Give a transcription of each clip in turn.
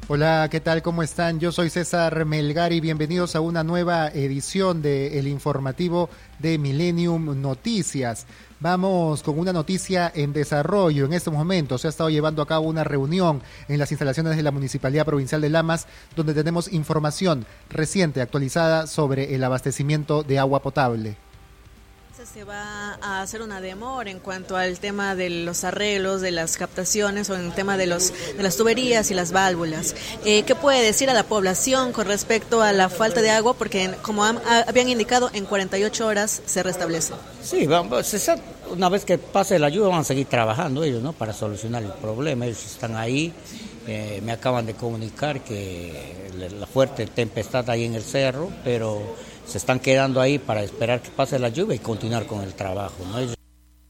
Hola, ¿qué tal? ¿Cómo están? Yo soy César Melgar y bienvenidos a una nueva edición de El Informativo de Millennium Noticias. Vamos con una noticia en desarrollo. En estos momentos se ha estado llevando a cabo una reunión en las instalaciones de la Municipalidad Provincial de Lamas, donde tenemos información reciente, actualizada sobre el abastecimiento de agua potable. Se va a hacer una demora en cuanto al tema de los arreglos, de las captaciones o en el tema de las tuberías y las válvulas. ¿Qué puede decir a la población con respecto a la falta de agua? Porque como habían indicado, en 48 horas se restablece. Sí, una vez que pase la lluvia van a seguir trabajando ellos, ¿no? Para solucionar el problema. Ellos están ahí. Me acaban de comunicar que la fuerte tempestad ahí en el cerro, pero se están quedando ahí para esperar que pase la lluvia y continuar con el trabajo, ¿no? Ellos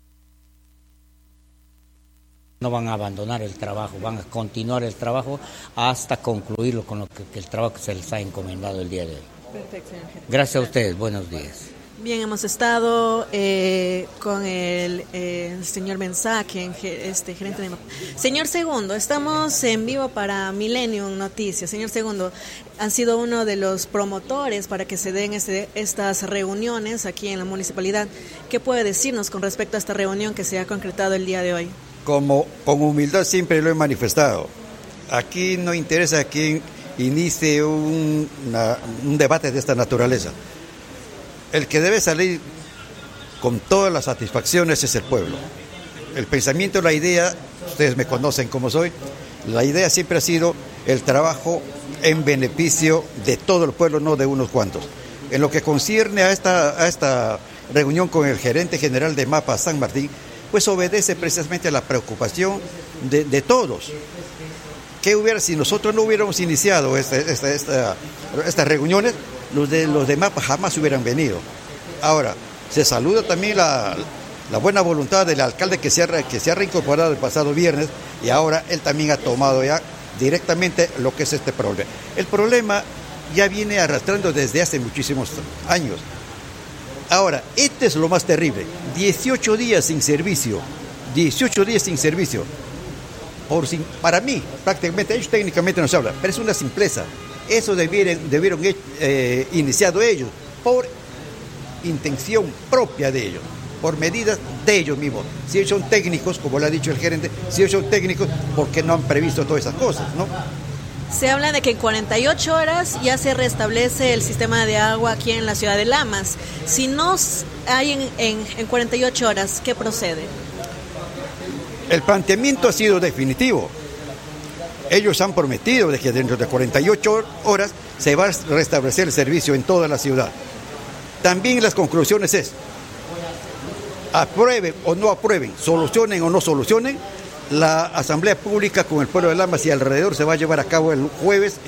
no van a abandonar el trabajo, van a continuar el trabajo hasta concluirlo con lo que el trabajo que se les ha encomendado el día de hoy. Perfecto, señor gerente. Gracias a ustedes, buenos días. Bien, hemos estado con el señor Mensaje, gerente de... Señor Segundo, estamos en vivo para Millennium Noticias. Señor Segundo, han sido uno de los promotores para que se den estas reuniones aquí en la municipalidad. ¿Qué puede decirnos con respecto a esta reunión que se ha concretado el día de hoy? Con humildad siempre lo he manifestado. Aquí no interesa quién inicie un debate de esta naturaleza. El que debe salir con todas las satisfacciones es el pueblo. El pensamiento, la idea, ustedes me conocen como soy, la idea siempre ha sido el trabajo en beneficio de todo el pueblo, no de unos cuantos. En lo que concierne a esta reunión con el gerente general de MAPA San Martín, pues obedece precisamente a la preocupación de todos. ¿Qué hubiera si nosotros no hubiéramos iniciado estas reuniones? Los de MAPA jamás hubieran venido. Ahora, se saluda también la buena voluntad del alcalde que se ha reincorporado el pasado viernes y ahora él también ha tomado ya directamente lo que es este problema. El problema ya viene arrastrando desde hace muchísimos años. Ahora, este es lo más terrible. 18 días sin servicio. 18 días sin servicio. Para mí, prácticamente, ellos técnicamente no se hablan, pero es una simpleza. Eso debieron iniciado ellos, por intención propia de ellos, por medidas de ellos mismos. Si ellos son técnicos, como lo ha dicho el gerente, si ellos son técnicos, ¿por qué no han previsto todas esas cosas, no? Se habla de que en 48 horas ya se restablece el sistema de agua aquí en la ciudad de Lamas. Si no hay en 48 horas, ¿qué procede? El planteamiento ha sido definitivo. Ellos han prometido de que dentro de 48 horas se va a restablecer el servicio en toda la ciudad. También las conclusiones es, aprueben o no aprueben, solucionen o no solucionen, la asamblea pública con el pueblo de Lamas y alrededor se va a llevar a cabo el jueves